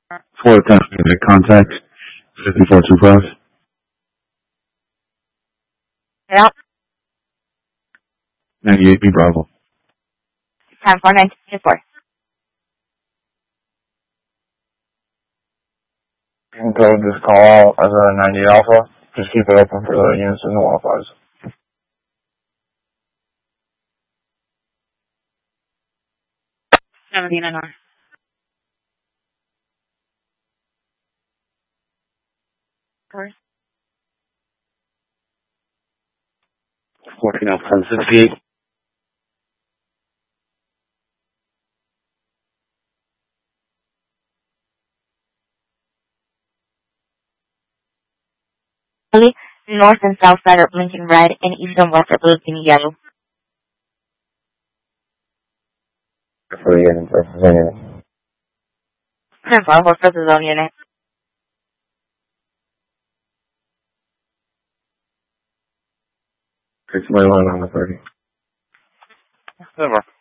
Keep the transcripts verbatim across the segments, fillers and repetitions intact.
For attention to contact fifty-four two five. Yeah. ninety-eight B Bravo. Time for nine two four. You can code this call as a ninety Alpha. Just keep it open for the units in the Wi-Fi's. seventeen N R. First. fourteen Alpha ten sixty-eight. North and south side are blinking red, and east and west are blinking yellow. For the unit versus unit. Ten four, what for the zone unit? Six my line on the thirty. Never.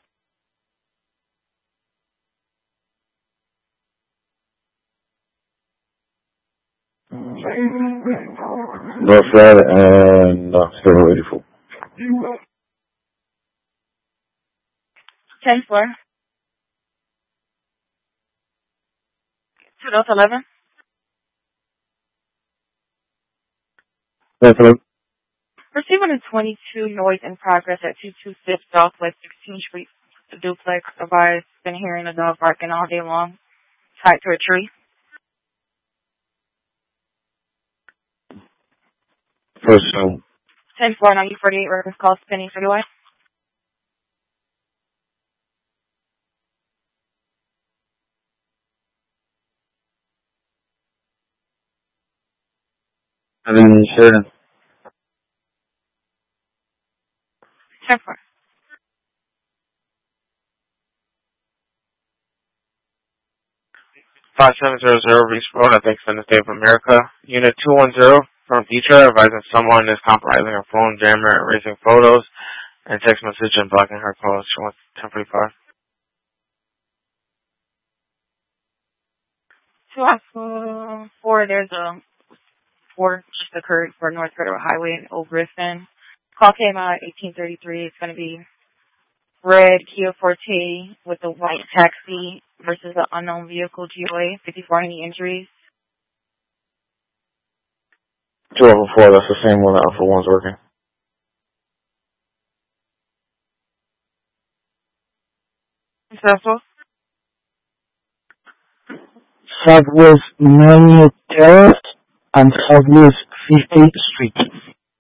North side and uh, zero eighty-four. Ten four. Two Delta eleven. That's hello. Receiving a twenty-two noise in progress at two two six Southwest sixteenth Street. The duplex advised been hearing a dog barking all day long, tied to a tree. First zone. ten four ninety forty-eight records call spinning for the way. And then Sheridan. ten four. five seven zero zero Reese Road, I think, in the State of America. Unit two one zero from Detroit, advising someone is compromising her phone, jamming her, erasing photos, and text message and blocking her calls. She wants ten forty-five. two on four, there's a four just occurred for North Federal Highway in Old Griffin. Call came out at eighteen thirty-three. It's going to be red Kia Forte with a white taxi versus an unknown vehicle, G O A, fifty-four, any injuries? Two Alpha four, that's the same one that Alpha one's working. Successful? Southwest Marriott Terrace and Southwest fiftieth Street.